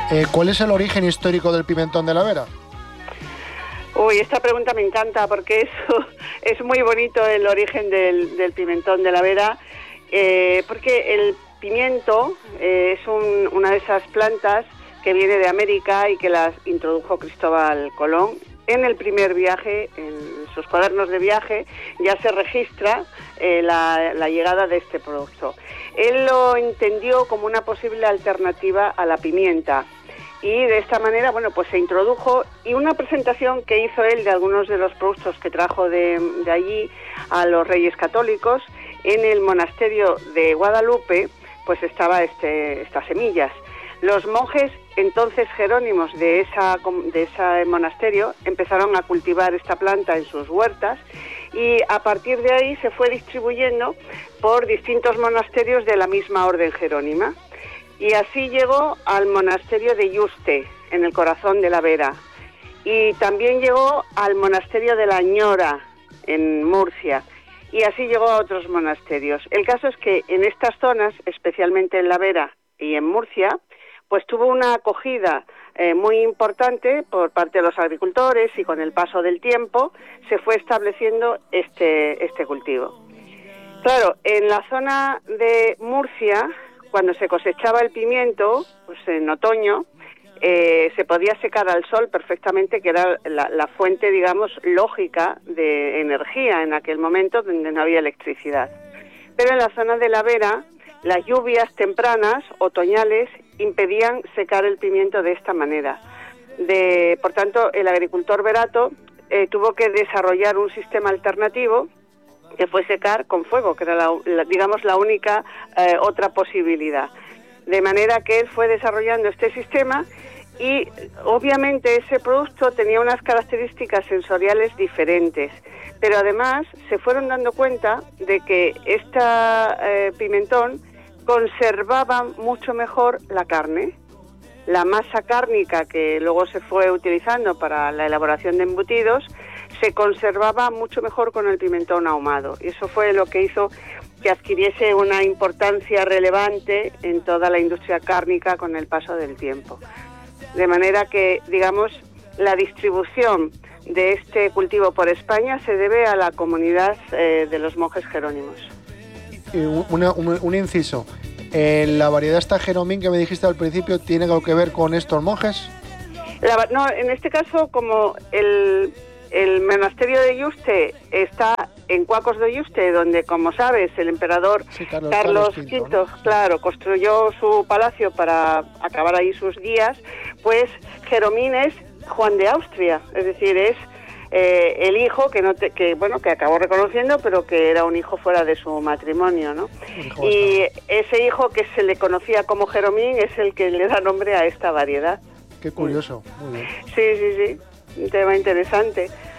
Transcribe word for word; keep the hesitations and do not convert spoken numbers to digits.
Eh, ¿Cuál es el origen histórico del pimentón de la Vera? Uy, esta pregunta me encanta porque eso es muy bonito, el origen del, del pimentón de la Vera, eh, porque el pimiento eh, es un, una de esas plantas que viene de América y que las introdujo Cristóbal Colón. En el primer viaje, en sus cuadernos de viaje, ya se registra eh, la, la llegada de este producto. Él lo entendió como una posible alternativa a la pimienta y de esta manera, bueno, pues se introdujo, y una presentación que hizo él de algunos de los productos que trajo de, de allí a los Reyes Católicos, en el monasterio de Guadalupe, pues estaba este, estas semillas. Los monjes entonces jerónimos de, esa, de ese monasterio empezaron a cultivar esta planta en sus huertas y a partir de ahí se fue distribuyendo por distintos monasterios de la misma orden jerónima. Y así llegó al monasterio de Yuste, en el corazón de la Vera. Y también llegó al monasterio de la Ñora, en Murcia. Y así llegó a otros monasterios. El caso es que en estas zonas, especialmente en la Vera y en Murcia, pues tuvo una acogida eh, muy importante por parte de los agricultores, y con el paso del tiempo se fue estableciendo este, este cultivo. Claro, en la zona de Murcia, cuando se cosechaba el pimiento, pues en otoño, eh, se podía secar al sol perfectamente, que era la, la fuente, digamos, lógica de energía en aquel momento, donde no había electricidad. Pero en la zona de la Vera, las lluvias tempranas, otoñales, impedían secar el pimiento de esta manera. De, por tanto, el agricultor verato eh, tuvo que desarrollar un sistema alternativo que fue secar con fuego, que era, la, la, digamos, la única eh, otra posibilidad. De manera que él fue desarrollando este sistema y, obviamente, ese producto tenía unas características sensoriales diferentes. Pero, además, se fueron dando cuenta de que este eh, pimentón conservaba mucho mejor la carne. La masa cárnica que luego se fue utilizando para la elaboración de embutidos se conservaba mucho mejor con el pimentón ahumado, y eso fue lo que hizo que adquiriese una importancia relevante en toda la industria cárnica con el paso del tiempo. De manera que, digamos, la distribución de este cultivo por España se debe a la comunidad eh, de los monjes jerónimos. Una, un, un inciso. Eh, ¿La variedad esta Jeromín que me dijiste al principio tiene algo que ver con estos monjes? La, no, en este caso, como el, el monasterio de Yuste está en Cuacos de Yuste, donde, como sabes, el emperador sí, Carlos, Carlos, Carlos quinto, ¿no? claro, construyó su palacio para acabar ahí sus días, pues Jeromín es Juan de Austria, es decir, es Eh, el hijo que no te, que bueno que acabó reconociendo, pero que era un hijo fuera de su matrimonio, ¿no? Y ese hijo que se le conocía como Jeromín es el que le da nombre a esta variedad. Qué curioso, muy bien. Sí, sí, sí, un tema interesante.